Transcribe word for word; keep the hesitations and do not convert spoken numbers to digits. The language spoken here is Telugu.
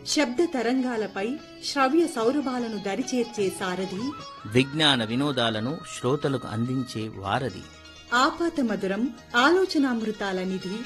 శబ్ద తరంగాలపై శ్రవ్య సౌరభాలను దరిచేర్చే సారథి, విజ్ఞాన వినోదాలను శ్రోతలకు అందించే వారధి, ఆపాత మధురం ఆలోచనామృతాల నిధి,